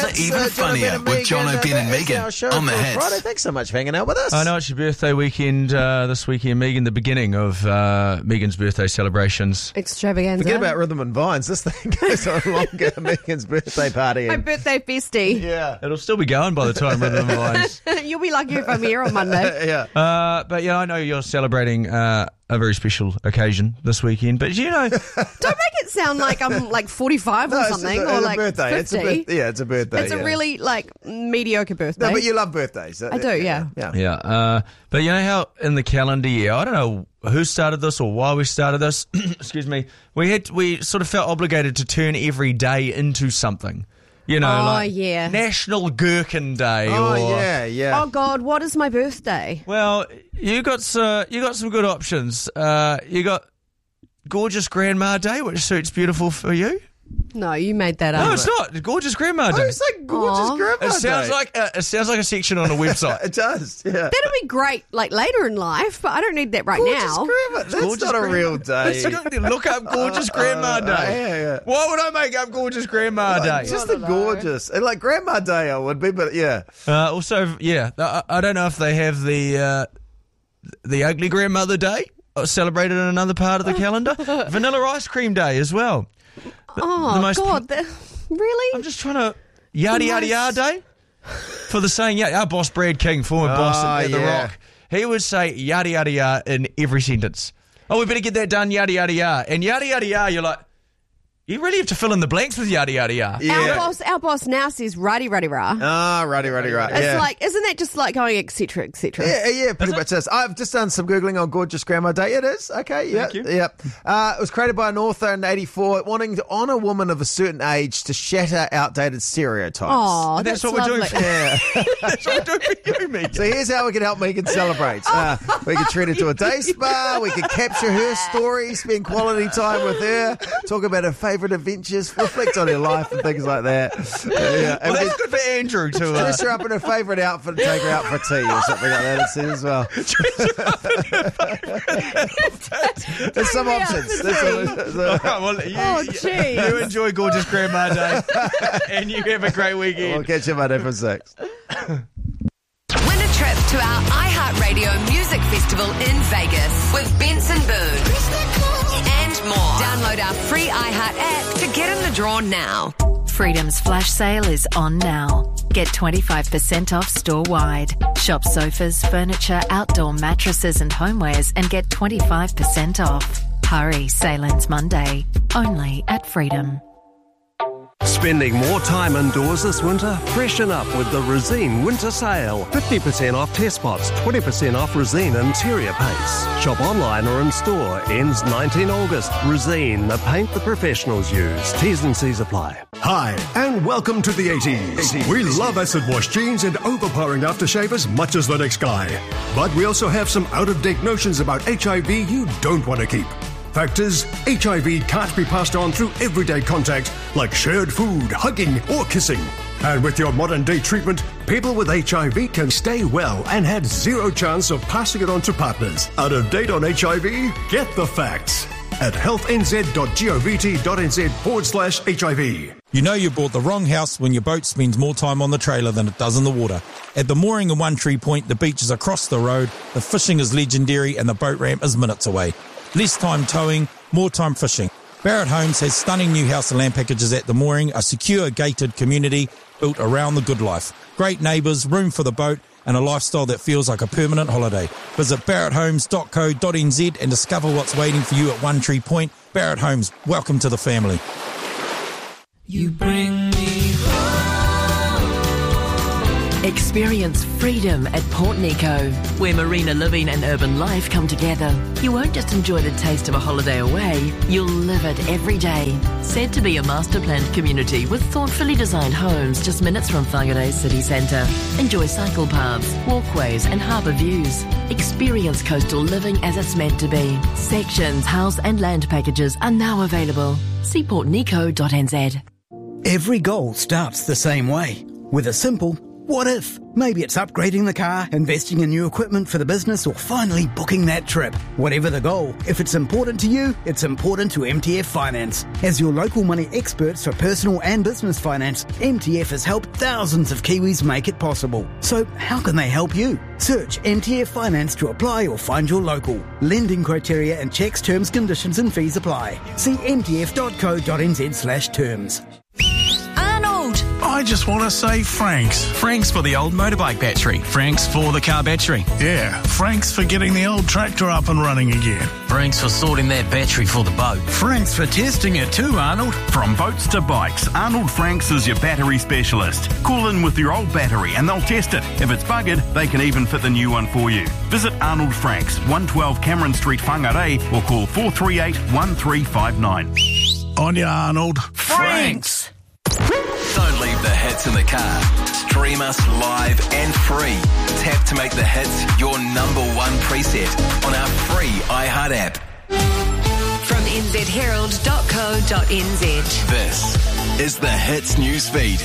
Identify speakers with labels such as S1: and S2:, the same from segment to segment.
S1: Even Funnier with Jono, Ben and Megan on the Hits.
S2: Friday. Thanks so much for hanging out with us.
S3: I know it's your birthday weekend this weekend, Megan, the beginning of Megan's birthday celebrations.
S4: Extravaganza.
S2: Forget about Rhythm and Vines. This thing goes on longer. Megan's birthday party.
S4: My birthday festy.
S2: Yeah.
S3: It'll still be going by the time Rhythm and Vines.
S4: You'll be lucky if I'm here on Monday.
S2: Yeah.
S3: But yeah, I know you're celebrating a very special occasion this weekend. But you know,
S4: Don't make it sound like I'm like 45 or something,
S2: it's
S4: or
S2: a
S4: like
S2: birthday.
S4: 50.
S2: It's a birthday.
S4: It's a really like mediocre birthday.
S2: No, but you love birthdays.
S4: I do, yeah.
S3: yeah. But you know how in the calendar year, I don't know who started this or why we started this. Excuse me. We sort of felt obligated to turn every day into something. You know,
S4: yeah.
S3: National Gherkin Day.
S2: Yeah.
S4: Oh God, what is my birthday?
S3: Well, you got some good options. You got Gorgeous Grandma Day, which suits beautiful for you.
S4: No, you made that up.
S3: No, it's not. Gorgeous Grandma Day.
S2: It's like Gorgeous Grandma Day.
S3: It sounds like a section on a website.
S2: It does, yeah.
S4: That'll be great, like later in life, but I don't need that right now.
S2: That's not a real day.
S3: Look up Gorgeous Grandma Day.
S2: Yeah.
S3: Why would I make up Gorgeous Grandma Day?
S2: Just the gorgeous. Like Grandma Day I would be, but yeah.
S3: Also, yeah, I don't know if they have the Ugly Grandmother Day celebrated in another part of the calendar. Vanilla Ice Cream Day as well.
S4: Really?
S3: I'm just trying to... Yada Yada Yada Day? For the saying, yeah, our boss Brad King, former boss at The Rock, he would say yada yada yada in every sentence. Oh, we better get that done, yada yada yada. And yada yada yada, you're like, you really have to fill in the blanks with yada yada yada.
S4: Yeah. Our boss now says righty rah.
S2: Righty rah.
S4: It's like, isn't that just like going etc. etc.?
S2: Yeah, pretty much is. I've just done some Googling on Gorgeous Grandma Day. It is. Okay, yeah.
S3: Thank you.
S2: Yep. It was created by an author in 1984 wanting to honour women of a certain age to shatter outdated stereotypes.
S4: Oh,
S3: that's what we're doing.
S2: Yeah.
S3: That's what we're doing for you, Megan.
S2: So here's how we can help Megan celebrate. We can treat her to a day spa. We can capture her story, spend quality time with her, talk about her favourite adventures, reflect on her life and things like that. Yeah.
S3: Well, that's good for Andrew to...
S2: dress her up in her favourite outfit and take her out for tea or something like that. It says as well. There's some options.
S3: You enjoy Gorgeous Grandma Day and you have a great weekend.
S2: We'll catch you Monday for 6.
S5: Win a trip to our iHeartRadio Music Festival in Vegas with Benson Boone. And more. Download our free iHeart app to get in the draw now.
S6: Freedom's flash sale is on now. Get 25% off store-wide. Shop sofas, furniture, outdoor mattresses and homewares and get 25% off. Hurry, sale ends Monday. Only at Freedom.
S7: Spending more time indoors this winter? Freshen up with the Resene Winter Sale. 50% off test pots, 20% off Resene interior paints. Shop online or in store. Ends 19 August. Resene, the paint the professionals use. T's and C's apply.
S8: Hi, and welcome to the 80s. We love acid wash jeans and overpowering aftershave as much as the next guy. But we also have some out-of-date notions about HIV you don't want to keep. Fact is, HIV can't be passed on through everyday contact like shared food, hugging or kissing. And with your modern day treatment, people with HIV can stay well and had zero chance of passing it on to partners. Out of date on HIV? Get the facts at healthnz.gov.nz/HIV.
S9: You know you bought the wrong house when your boat spends more time on the trailer than it does in the water. At the mooring in One Tree Point, the beach is across the road, the fishing is legendary and the boat ramp is minutes away. Less time towing, more time fishing. Barrett Homes has stunning new house and land packages at the mooring, a secure gated community built around the good life. Great neighbours, room for the boat and a lifestyle that feels like a permanent holiday. Visit barretthomes.co.nz and discover what's waiting for you at One Tree Point. Barrett Homes, welcome to the family.
S10: You bring me home. Experience freedom at Port Nico, where marina living and urban life come together. You won't just enjoy the taste of a holiday away, you'll live it every day. Said to be a master-planned community with thoughtfully designed homes just minutes from Whangarei city centre. Enjoy cycle paths, walkways and harbour views. Experience coastal living as it's meant to be. Sections, house and land packages are now available. See portnico.nz.
S11: Every goal starts the same way, with a simple what if? Maybe it's upgrading the car, investing in new equipment for the business, or finally booking that trip. Whatever the goal, if it's important to you, it's important to MTF Finance. As your local money experts for personal and business finance, MTF has helped thousands of Kiwis make it possible. So how can they help you? Search MTF Finance to apply or find your local. Lending criteria and checks, terms, conditions and fees apply. See mtf.co.nz/terms.
S12: I just want to say Franks.
S13: Franks for the old motorbike battery. Franks for the car battery.
S12: Yeah, Franks for getting the old tractor up and running again.
S13: Franks for sorting that battery for the boat.
S12: Franks for testing it too, Arnold.
S14: From boats to bikes, Arnold Franks is your battery specialist. Call in with your old battery and they'll test it. If it's buggered, they can even fit the new one for you. Visit Arnold Franks, 112 Cameron Street, Whangarei, or call 438 1359.
S12: On ya, Arnold.
S13: Franks!
S1: Don't leave the hits in the car. Stream us live and free. Tap to make the hits your number one preset on our free iHeart app.
S5: From nzherald.co.nz.
S1: This is the Hits newsfeed.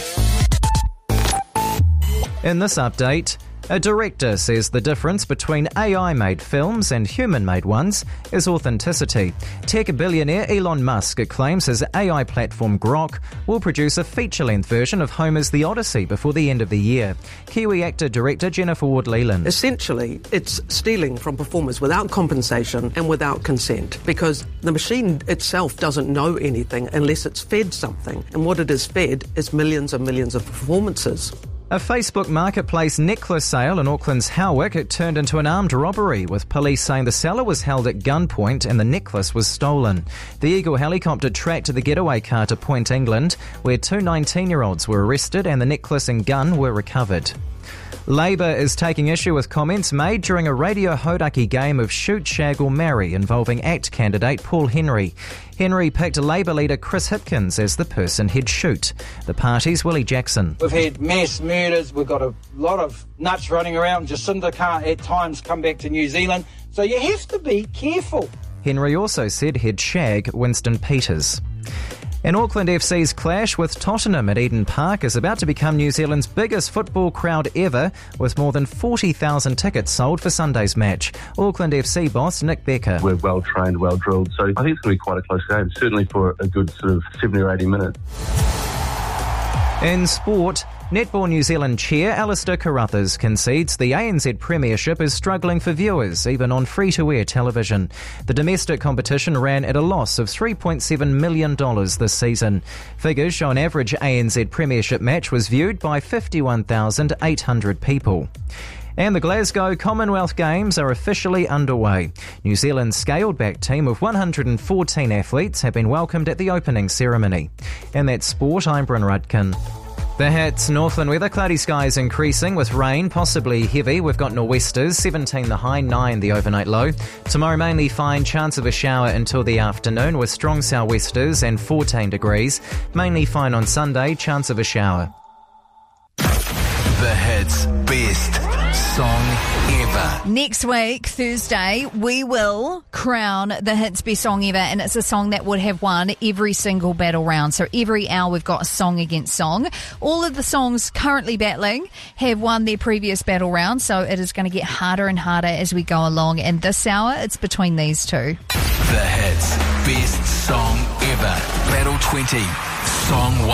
S15: In this update, a director says the difference between AI-made films and human-made ones is authenticity. Tech billionaire Elon Musk claims his AI platform Grok will produce a feature-length version of Homer's The Odyssey before the end of the year. Kiwi actor-director Jennifer Ward-Leland.
S16: Essentially, it's stealing from performers without compensation and without consent, because the machine itself doesn't know anything unless it's fed something, and what it is fed is millions and millions of performances.
S15: A Facebook marketplace necklace sale in Auckland's Howick turned into an armed robbery, with police saying the seller was held at gunpoint and the necklace was stolen. The Eagle helicopter tracked the getaway car to Point England, where two 19-year-olds were arrested and the necklace and gun were recovered. Labour is taking issue with comments made during a radio Hodaki game of Shoot, Shag or Marry involving ACT candidate Paul Henry. Henry picked Labour leader Chris Hipkins as the person he'd shoot. The party's Willie Jackson.
S17: We've had mass murders, we've got a lot of nuts running around. Jacinda can't at times come back to New Zealand, so you have to be careful.
S15: Henry also said he'd shag Winston Peters. And Auckland FC's clash with Tottenham at Eden Park is about to become New Zealand's biggest football crowd ever, with more than 40,000 tickets sold for Sunday's match. Auckland FC boss Nick Becker.
S18: We're well trained, well drilled, so I think it's going to be quite a close game, certainly for a good sort of 70 or 80 minutes.
S15: In sport, Netball New Zealand chair Alistair Carruthers concedes the ANZ Premiership is struggling for viewers, even on free-to-air television. The domestic competition ran at a loss of $3.7 million this season. Figures show an average ANZ Premiership match was viewed by 51,800 people. And the Glasgow Commonwealth Games are officially underway. New Zealand's scaled-back team of 114 athletes have been welcomed at the opening ceremony. And that's sport, I'm Bryn Rudkin. The Hits, Northland weather, cloudy skies increasing with rain, possibly heavy. We've got nor'westers, 17 the high, 9 the overnight low. Tomorrow mainly fine, chance of a shower until the afternoon with strong sou'westers and 14 degrees. Mainly fine on Sunday, chance of a shower.
S1: The Hits best song ever.
S19: Next week, Thursday, we will crown the Hits best song ever, and it's a song that would have won every single battle round. So every hour we've got song against song. All of the songs currently battling have won their previous battle round, so it is going to get harder and harder as we go along. And this hour, it's between these two.
S1: The Hits best song ever. Battle 20, Song 1.